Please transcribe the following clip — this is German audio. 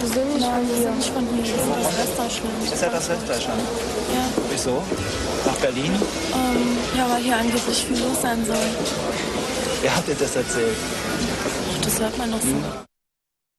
Wir sind nicht von hier. Nicht von hier, wir sind aus Westdeutschland. Ist ja das Westdeutschland? Ja. Wieso? Nach Berlin? Ja, weil hier angeblich viel los sein soll. Wer hat dir das erzählt? Das hört man noch so.